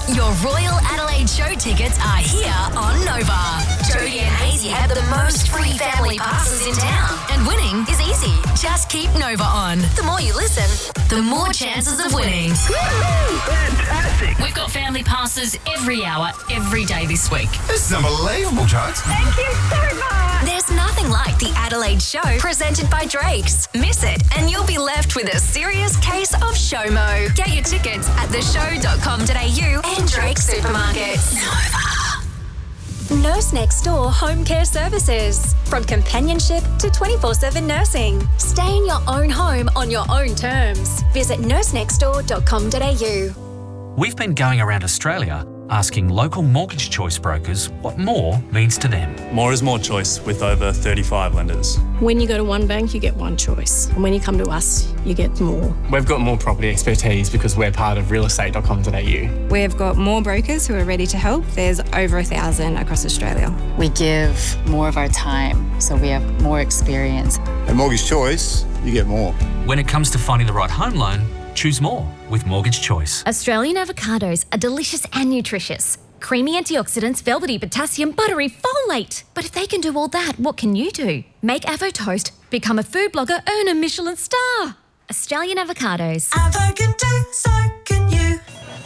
Your Royal Adelaide Show tickets are here on Nova. Jodie and Hazy have the most free family passes in town. And winning is easy. Just keep Nova on. The more you listen, the more chances of winning. Woo-hoo! Fantastic! We've got family passes every hour, every day this week. This is unbelievable, Jodes. Thank you so much! There's nothing like the Adelaide Show presented by Drake's. Miss it and you'll be left with a serious case of showmo. Get your tickets at theshow.com.au and Drake Supermarkets. Nova. Nurse Next Door Home Care Services. From companionship to 24/7 nursing. Stay in your own home on your own terms. Visit nursenextdoor.com.au. We've been going around Australia asking local mortgage choice brokers what more means to them. More is more choice with over 35 lenders. When you go to one bank, you get one choice. And when you come to us, you get more. We've got more property expertise because we're part of realestate.com.au. We've got more brokers who are ready to help. There's over 1,000 across Australia. We give more of our time, so we have more experience. At Mortgage Choice, you get more. When it comes to finding the right home loan, choose more with Mortgage Choice. Australian avocados are delicious and nutritious. Creamy antioxidants, velvety potassium, buttery folate. But if they can do all that, what can you do? Make Avo Toast, become a food blogger, earn a Michelin star. Australian avocados. Avo can do, so can you.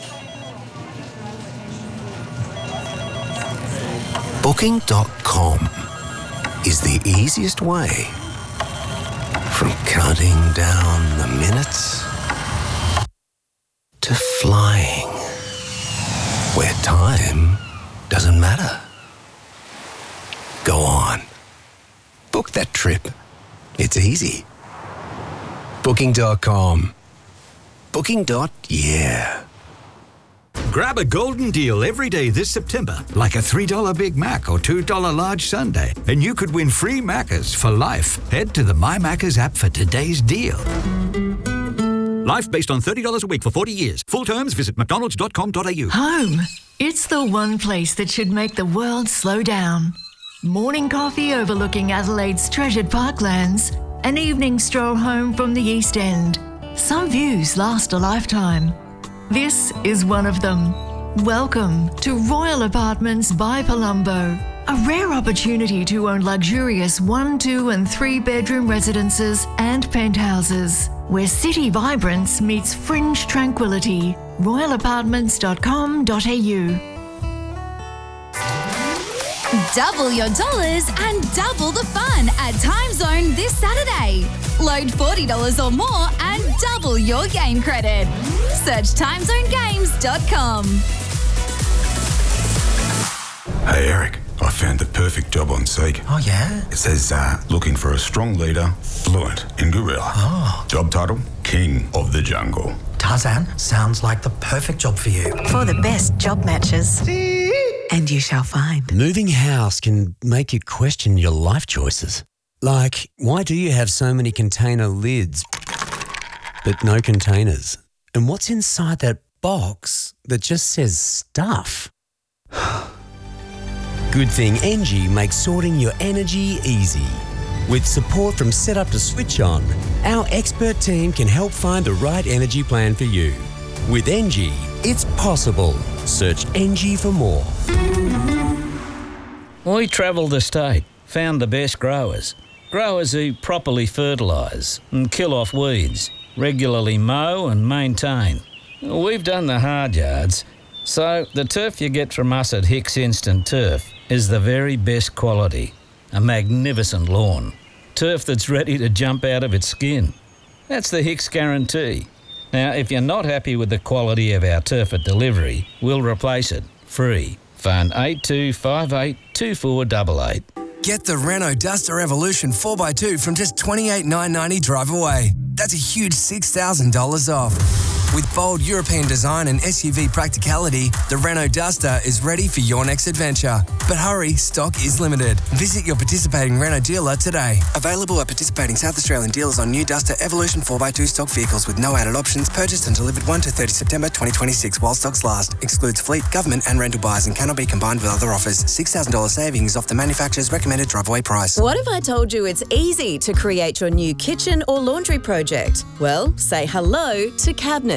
Booking.com is the easiest way from counting down the minutes to flying, where time doesn't matter. Go on. Book that trip. It's easy. Booking.com. Booking.yeah. Grab a golden deal every day this September, like a $3 Big Mac or $2 large sundae, and you could win free Maccas for life. Head to the My Maccas app for today's deal. Life based on $30 a week for 40 years. Full terms, visit mcdonalds.com.au. Home. It's the one place that should make the world slow down. Morning coffee overlooking Adelaide's treasured parklands. An evening stroll home from the East End. Some views last a lifetime. This is one of them. Welcome to Royal Apartments by Palumbo. A rare opportunity to own luxurious 1, 2 and 3 bedroom residences and penthouses, where city vibrance meets fringe tranquility. royalapartments.com.au. Double your dollars and double the fun at Time Zone this Saturday. Load $40 or more and double your game credit. Search timezonegames.com. Hey, Eric. I found the perfect job on Seek. Oh, yeah? It says, looking for a strong leader, fluent in gorilla. Oh. Job title, King of the Jungle. Tarzan, sounds like the perfect job for you. For the best job matches. And you shall find. Moving house can make you question your life choices. Like, why do you have so many container lids, but no containers? And what's inside that box that just says stuff? Good thing Engie makes sorting your energy easy. With support from setup to switch on, our expert team can help find the right energy plan for you. With Engie, it's possible. Search Engie for more. We travelled the state, found the best growers. Growers who properly fertilise and kill off weeds, regularly mow and maintain. We've done the hard yards, so the turf you get from us at Hicks Instant Turf is the very best quality. A magnificent lawn. Turf that's ready to jump out of its skin. That's the Hicks guarantee. Now, if you're not happy with the quality of our turf at delivery, we'll replace it, free. Phone 8258 2488. Get the Renault Duster Evolution 4x2 from just $28,990 drive away. That's a huge $6,000 off. With bold European design and SUV practicality, the Renault Duster is ready for your next adventure. But hurry, stock is limited. Visit your participating Renault dealer today. Available at participating South Australian dealers on new Duster Evolution 4x2 stock vehicles with no added options, purchased and delivered 1 to 30 September 2026 while stocks last. Excludes fleet, government and rental buyers and cannot be combined with other offers. $6,000 savings off the manufacturer's recommended drive-away price. What if I told you it's easy to create your new kitchen or laundry project? Well, say hello to Cabinet.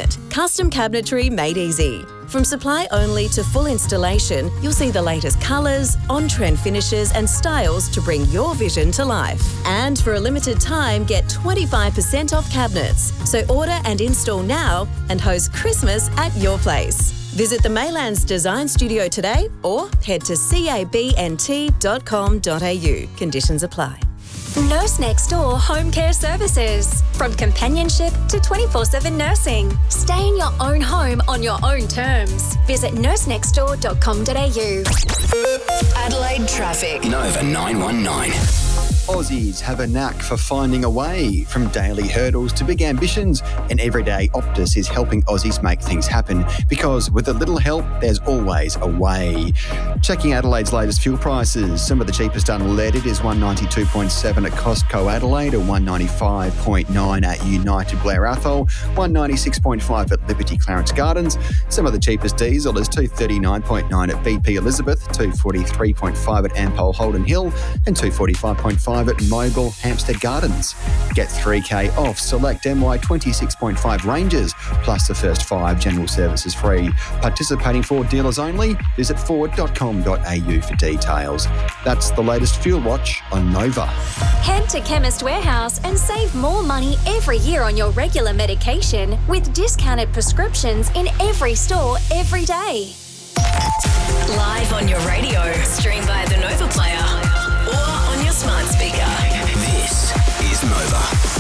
Cabinet. Custom cabinetry made easy. From supply only to full installation, you'll see the latest colours, on-trend finishes and styles to bring your vision to life. And for a limited time, get 25% off cabinets. So order and install now and host Christmas at your place. Visit the Maylands Design Studio today or head to cabnt.com.au. Conditions apply. Nurse Next Door Home Care Services. From companionship to 24/7 nursing. Stay in your own home on your own terms. Visit nursenextdoor.com.au. Adelaide traffic. Nova 919. Aussies have a knack for finding a way, from daily hurdles to big ambitions, and everyday Optus is helping Aussies make things happen, because with a little help, there's always a way. Checking Adelaide's latest fuel prices, some of the cheapest unleaded is $192.7 at Costco Adelaide, or $195.9 at United Blair Athol, $196.5 at Liberty Clarence Gardens. Some of the cheapest diesel is $239.9 at BP Elizabeth, $243.5 at Ampol Holden Hill, and $245.5 at Mobile Hampstead Gardens. Get $3K off select MY 26.5 ranges, plus the first 5 general services free. Participating Ford dealers only. Visit ford.com.au for details. That's the latest fuel watch on Nova. Head to Chemist Warehouse and save more money every year on your regular medication with discounted prescriptions in every store every day. Live on your radio, stream via the Nova Player or on your smart speaker. This is Nova.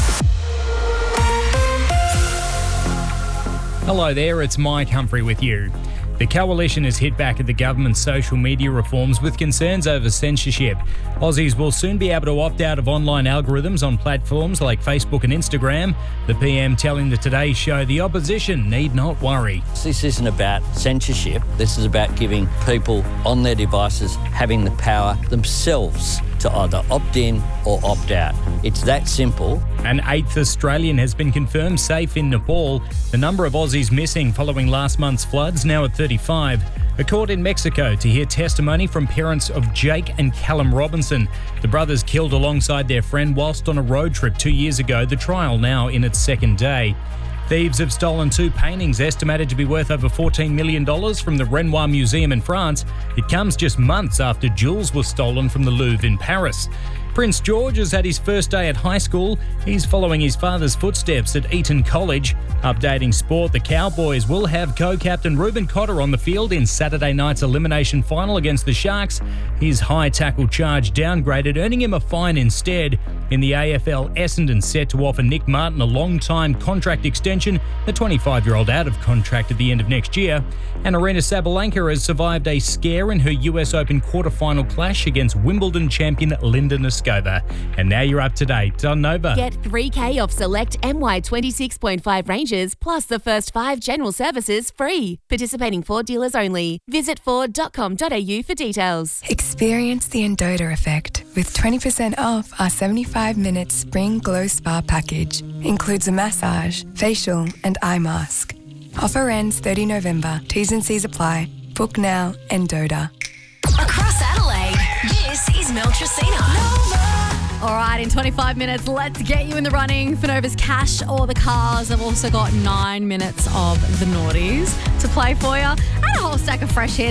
Hello there, it's Mike Humphrey with you. The Coalition has hit back at the government's social media reforms with concerns over censorship. Aussies will soon be able to opt out of online algorithms on platforms like Facebook and Instagram. The PM telling the Today Show the opposition need not worry. This isn't about censorship. This is about giving people on their devices having the power themselves to either opt in or opt out. It's that simple. An 8th Australian has been confirmed safe in Nepal. The number of Aussies missing following last month's floods now at 35. A court in Mexico to hear testimony from parents of Jake and Callum Robinson, the brothers killed alongside their friend whilst on a road trip 2 years ago, the trial now in its second day. Thieves have stolen 2 paintings estimated to be worth over $14 million from the Renoir Museum in France. It comes just months after jewels were stolen from the Louvre in Paris. Prince George has had his first day at high school. He's following his father's footsteps at Eton College. Updating sport, the Cowboys will have co-captain Reuben Cotter on the field in Saturday night's elimination final against the Sharks. His high tackle charge downgraded, earning him a fine instead. In the AFL, Essendon set to offer Nick Martin a long-time contract extension, the 25-year-old out of contract at the end of next year. And Aryna Sabalenka has survived a scare in her US Open quarter-final clash against Wimbledon champion Linda Noskova. And now you're up to date on Nova. Get $3K off select MY 26.5 ranges, plus the first 5 general services free. Participating Ford dealers only. Visit Ford.com.au for details. Experience the Endota effect with 20% off our 75-minute Spring Glow Spa package. Includes a massage, facial and eye mask. Offer ends 30 November. T's and C's apply. Book now, Endota. Across Adelaide, this is Mel Tracina. All right, in 25 minutes, let's get you in the running for Nova's cash or the cars. I've also got 9 minutes of the naughties to play for you and a whole stack of fresh hits.